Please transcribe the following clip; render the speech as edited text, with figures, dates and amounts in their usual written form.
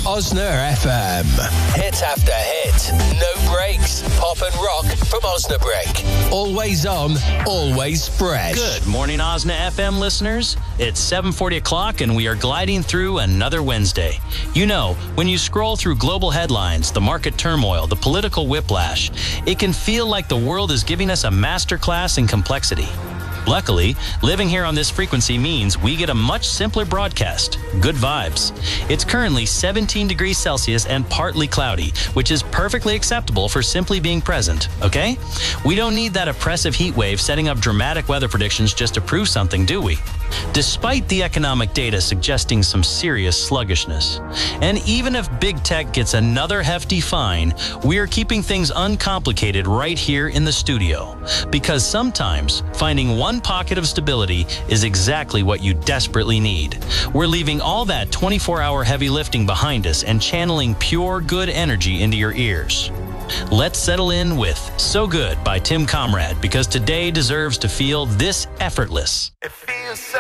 Osner FM. Hit after hit. No breaks. Pop and rock from Osnabrück. Always on, always fresh. Good morning, Osna FM listeners. It's 7:40 o'clock and we are gliding through another Wednesday. You know, when you scroll through global headlines, the market turmoil, the political whiplash, it can feel like the world is giving us a masterclass in complexity. Luckily, living here on this frequency means we get a much simpler broadcast. Good vibes. It's currently 17 degrees Celsius and partly cloudy, which is perfectly acceptable for simply being present, okay? We don't need that oppressive heat wave setting up dramatic weather predictions just to prove something, do we? Despite the economic data suggesting some serious sluggishness. And even if big tech gets another hefty fine, we are keeping things uncomplicated right here in the studio. Because sometimes finding one pocket of stability is exactly what you desperately need. We're leaving all that 24-hour heavy lifting behind us and channeling pure good energy into your ears. Let's settle in with So Good by Tim Comrade, because today deserves to feel this effortless.